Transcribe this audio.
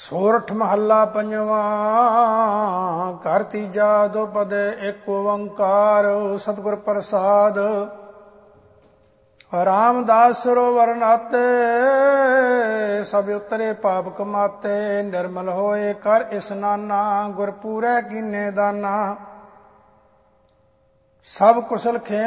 ਸੋਰਠ ਮਹੱਲਾ ਪੰਜਵਾਂ। ਘਰ ਤੀਜਾ ਦੁਪਦ ਏਕ ਓੰਕਾਰ ਸਤਿਗੁਰ ਪ੍ਰਸਾਦ। ਰਾਮਦਾਸ ਸਰੋਵਰ ਨਾਤੇ ਸਭ ਉਤਰੇ ਪਾਪ ਕਮਾਤੇ। ਨਿਰਮਲ ਹੋਏ ਕਰ ਇਸਨਾਨਾ ਗੁਰ ਪੂਰੈ ਕੀਨੇ ਦਾਨਾ। ਸਭ ਕੁਸਲ ਖੇ